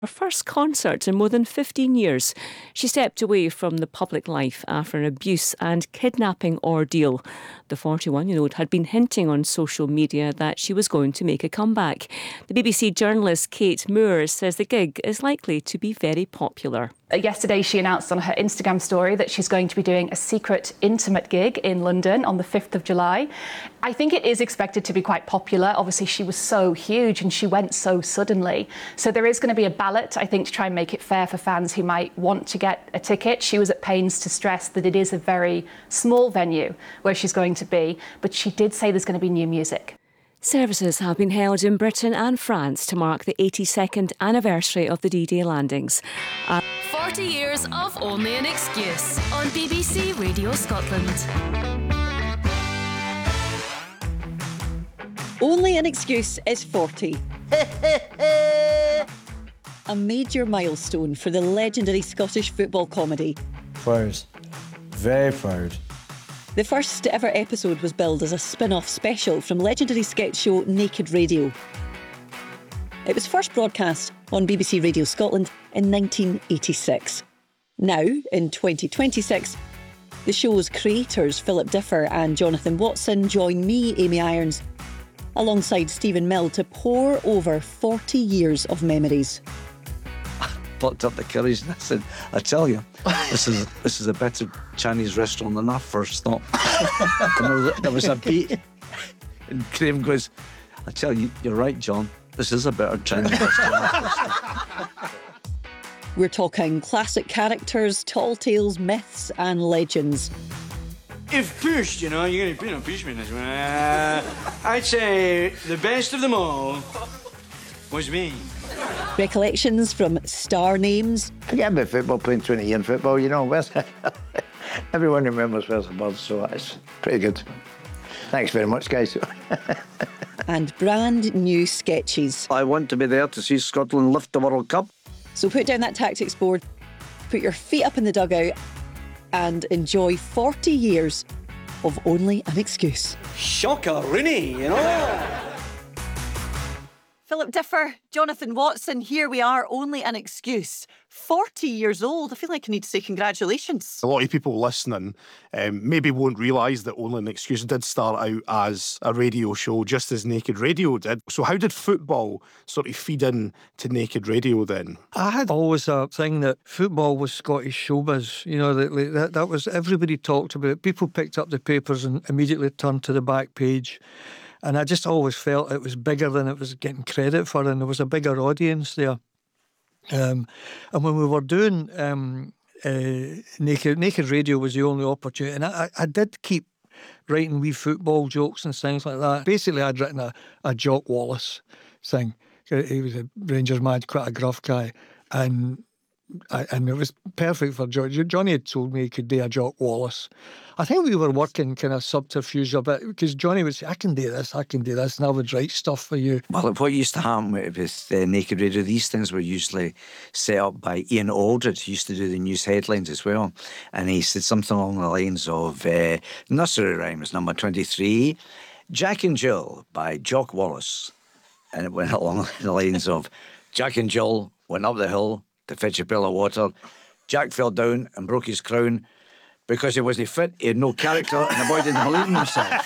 her first concert in more than 15 years. She stepped away from the public life after an abuse and kidnapping ordeal. The 41-year-old had been hinting on social media that she was going to make a comeback. The BBC journalist Kate Moore says the gig is likely to be very popular. Yesterday, she announced on her Instagram story that she's going to be doing a secret, intimate gig in London on the 5th of July. I think it is expected to be quite popular. Obviously, she was so huge and she went so suddenly. So there is going to be a ballot, I think, to try and make it fair for fans who might want to get a ticket. She was at pains to stress that it is a very small venue where she's going to be, but she did say there's going to be new music. Services have been held in Britain and France to mark the 82nd anniversary of the D-Day landings. 40 years of Only an Excuse on BBC Radio Scotland. Only an Excuse is 40. A major milestone for the legendary Scottish football comedy. Proud. Very proud. The first ever episode was billed as a spin-off special from legendary sketch show Naked Radio. It was first broadcast on BBC Radio Scotland in 1986. Now, in 2026, the show's creators, Philip Differ and Jonathan Watson, join me, Amy Irons, alongside Stephen Mill to pour over 40 years of memories. Plucked up the courage and I said, I tell you, this is a better Chinese restaurant than I first thought. There was a beat. And Graham goes, I tell you, you're right, John. This is a better Chinese restaurant. We're talking classic characters, tall tales, myths and legends. If pushed, you're going to push me this one. I'd say the best of them all was me. Recollections from star names. Forget about football, playing 20 years in football, everyone remembers Where's the Bird, so it's pretty good. Thanks very much, guys. And brand new sketches. I want to be there to see Scotland lift the World Cup. So put down that tactics board, put your feet up in the dugout and enjoy 40 years of Only an Excuse. Shocker, Rooney, Philip Differ, Jonathan Watson, here we are, Only an Excuse. 40 years old. I feel like I need to say congratulations. A lot of people listening maybe won't realise that Only an Excuse did start out as a radio show, just as Naked Radio did. So how did football sort of feed in to Naked Radio then? I had always a thing that football was Scottish showbiz. That was, everybody talked about it. People picked up the papers and immediately turned to the back page. And I just always felt it was bigger than it was getting credit for, and there was a bigger audience there. And when we were doing Naked Radio was the only opportunity. And I did keep writing wee football jokes and things like that. Basically, I'd written a Jock Wallace thing. He was a Rangers man, quite a gruff guy. And it was perfect for Johnny. Johnny had told me he could do a Jock Wallace. I think we were working kind of subterfuge a bit because Johnny would say, I can do this, and I would write stuff for you. Well, what used to happen with Naked Radio, these things were usually set up by Ian Aldred, who used to do the news headlines as well. And he said something along the lines of Nursery Rhymes number 23, Jack and Jill by Jock Wallace. And it went along the lines of Jack and Jill went up the hill to fetch a pail of water. Jack fell down and broke his crown. Because he wasn't fit, he had no character, and the boy didn't believe in himself.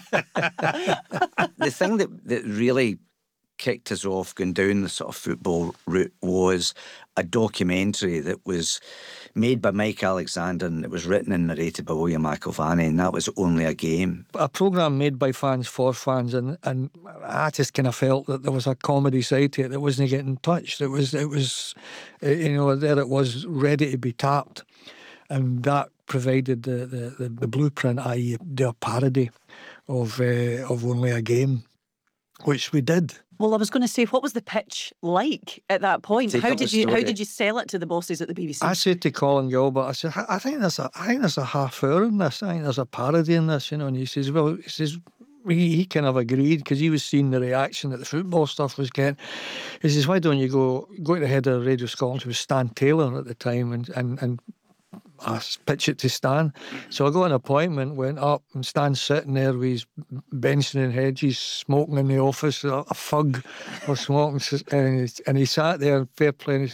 The thing that really kicked us off going down the sort of football route was a documentary that was made by Mike Alexander, and it was written and narrated by William McIlvanney, and that was Only a Game. A programme made by fans for fans, and I just kind of felt that there was a comedy side to it that wasn't getting touched. It was there it was ready to be tapped, and that provided the blueprint, i.e. their parody of Only a Game, which we did. Well, I was going to say, what was the pitch like at that point? How did you sell it to the bosses at the BBC? I said to Colin Gilbert, I said, I think there's a half hour in this. I think there's a parody in this, And he says, he kind of agreed because he was seeing the reaction that the football stuff was getting. He says, why don't you go to the head of Radio Scotland, who was Stan Taylor at the time, and I pitch it to Stan. So I got an appointment, went up, and Stan's sitting there with his Benson and Hedges smoking in the office, a fug or smoking, and he sat there, fair play,